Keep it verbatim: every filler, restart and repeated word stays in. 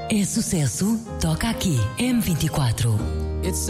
É sucesso, toca aqui. M vinte e quatro.